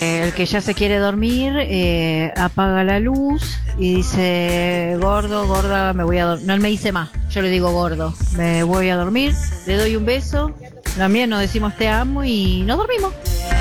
El que ya se quiere dormir apaga la luz y dice: gordo, gorda, me voy a dormir. No, él me dice más, yo le digo: gordo, me voy a dormir, le doy un beso, también nos decimos te amo y nos dormimos.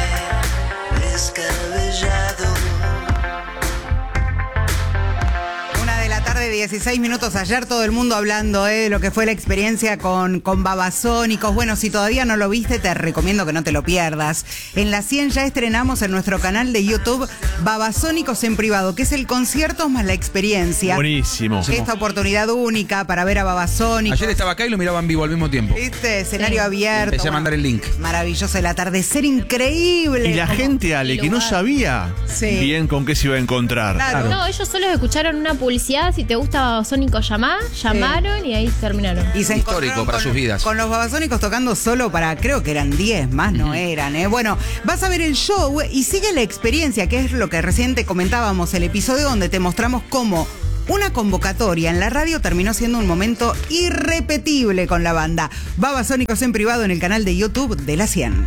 De 16 minutos ayer, todo el mundo hablando de lo que fue la experiencia con Babasónicos. Bueno, si todavía no lo viste, te recomiendo que no te lo pierdas. En la 100 ya estrenamos en nuestro canal de YouTube Babasónicos en privado, que es el concierto más la experiencia. Buenísimo. Esta oportunidad única para ver a Babasónicos. Ayer estaba acá y lo miraban vivo al mismo tiempo. ¿Viste? Escenario abierto. Empecé a mandar el link. Maravilloso, el atardecer increíble. Y la gente, Ale, que no sabía bien con qué se iba a encontrar. Claro. No, ellos solo escucharon una publicidad. Si te gusta Babasónicos, llamaron y ahí terminaron. Y se histórico para sus vidas. Con los Babasónicos tocando solo para, creo que eran 10, más no eran. Bueno, vas a ver el show y sigue la experiencia, que es lo que recién te comentábamos, el episodio donde te mostramos cómo una convocatoria en la radio terminó siendo un momento irrepetible con la banda. Babasónicos en privado en el canal de YouTube de la 100.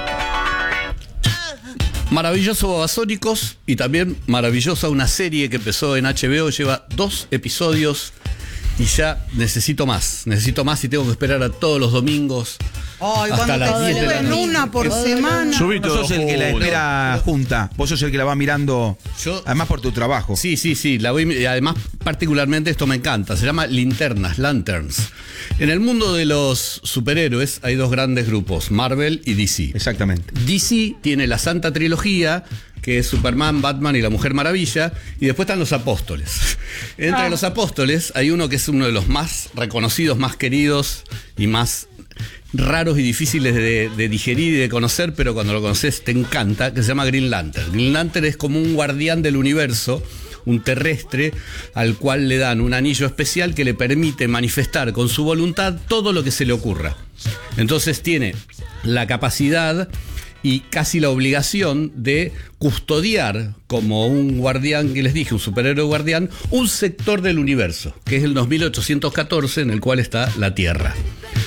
Maravilloso Babasónicos y también maravillosa una serie que empezó en HBO, lleva 2 episodios y ya necesito más y tengo que esperar a todos los domingos. Ay, hasta las 10 de la noche. Una por semana. Vos sos el que la espera junta. Vos sos el que la va mirando. Además por tu trabajo. Sí. Y además, particularmente, esto me encanta. Se llama Lanterns. En el mundo de los superhéroes hay 2 grandes grupos, Marvel y DC. Exactamente. DC tiene la Santa Trilogía, que es Superman, Batman y la Mujer Maravilla, y después están los Apóstoles. Entre los Apóstoles hay uno que es uno de los más reconocidos, más queridos y más raros y difíciles de digerir y de conocer, pero cuando lo conoces te encanta, que se llama Green Lantern. Green Lantern es como un guardián del universo, un terrestre, al cual le dan un anillo especial que le permite manifestar con su voluntad todo lo que se le ocurra. Entonces tiene la capacidad y casi la obligación de custodiar, como un guardián que les dije, un superhéroe guardián, un sector del universo, que es el 2814, en el cual está la Tierra.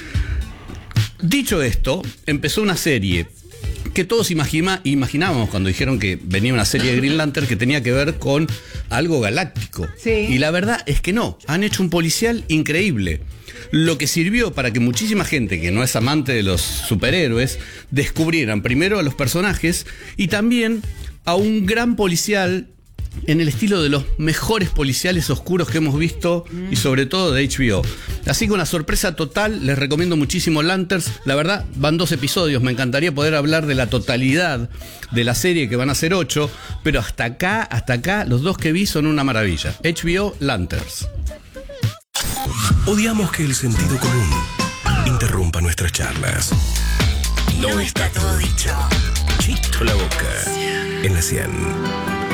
Dicho esto, empezó una serie que todos imaginábamos cuando dijeron que venía una serie de Green Lantern que tenía que ver con algo galáctico. Sí. Y la verdad es que no, han hecho un policial increíble. Lo que sirvió para que muchísima gente que no es amante de los superhéroes descubrieran primero a los personajes y también a un gran policial en el estilo de los mejores policiales oscuros que hemos visto y sobre todo de HBO. Así que una sorpresa total, les recomiendo muchísimo Lanterns. La verdad, van 2 episodios, me encantaría poder hablar de la totalidad de la serie, que van a ser 8, pero hasta acá, los 2 que vi son una maravilla. HBO, Lanterns. Odiamos que el sentido común interrumpa nuestras charlas. No está todo dicho. Chito la boca. En la 100.